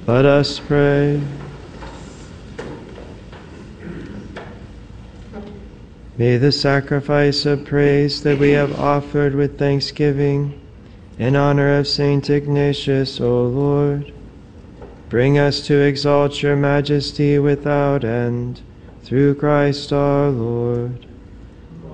Let us pray. May the sacrifice of praise that we have offered with thanksgiving in honor of Saint Ignatius, O Lord, bring us to exalt your majesty without end, through Christ our Lord.